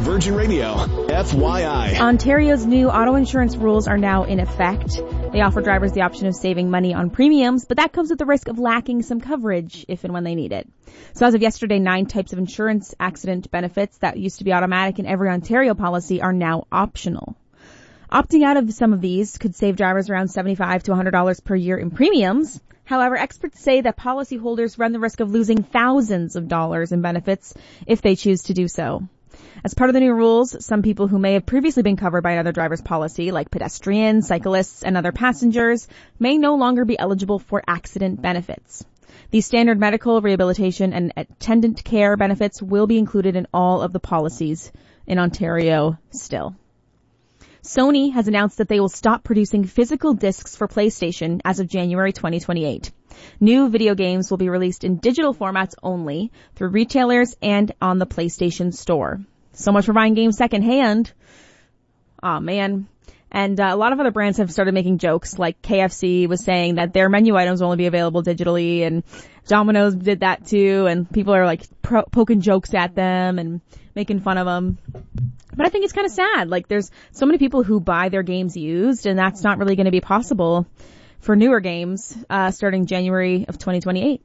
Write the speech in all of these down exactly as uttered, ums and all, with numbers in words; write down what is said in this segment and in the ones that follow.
Virgin Radio, F Y I. Ontario's new auto insurance rules are now in effect. They offer drivers the option of saving money on premiums, but that comes with the risk of lacking some coverage if and when they need it. So as of yesterday, nine types of insurance accident benefits that used to be automatic in every Ontario policy are now optional. Opting out of some of these could save drivers around seventy-five to one hundred dollars per year in premiums. However, experts say that policyholders run the risk of losing thousands of dollars in benefits if they choose to do so. As part of the new rules, some people who may have previously been covered by another driver's policy, like pedestrians, cyclists, and other passengers, may no longer be eligible for accident benefits. These standard medical, rehabilitation, and attendant care benefits will be included in all of the policies in Ontario still. Sony has announced that they will stop producing physical discs for PlayStation as of January twenty twenty-eight. New video games will be released in digital formats only through retailers and on the PlayStation Store. So much for buying games secondhand. Aw, man. And uh, a lot of other brands have started making jokes, like K F C was saying that their menu items will only be available digitally, and Domino's did that too, and people are like pro- poking jokes at them and making fun of them. But I think it's kind of sad. Like, there's so many people who buy their games used, and that's not really going to be possible for newer games uh starting January of twenty twenty-eight.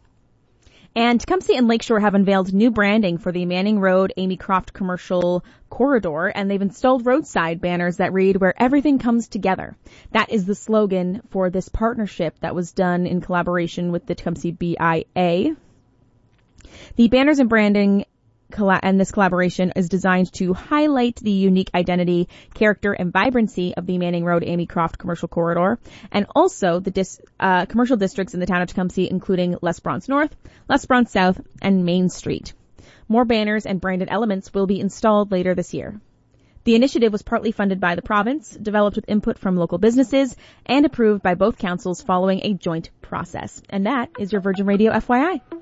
And Tecumseh and Lakeshore have unveiled new branding for the Manning Road Amy Croft Commercial Corridor, and they've installed roadside banners that read, "Where everything comes together." That is the slogan for this partnership that was done in collaboration with the Tecumseh B I A. The banners and branding and this collaboration is designed to highlight the unique identity, character, and vibrancy of the Manning Road Amy Croft Commercial Corridor, and also the dis, uh, commercial districts in the town of Tecumseh, including Les Bronze North, Les Bronze South, and Main Street. More banners and branded elements will be installed later this year. The initiative was partly funded by the province, developed with input from local businesses, and approved by both councils following a joint process. And that is your Virgin Radio F Y I.